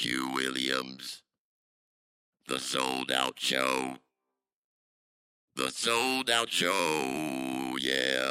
Q Williams. The Sold Out Show. The Sold Out Show, yeah.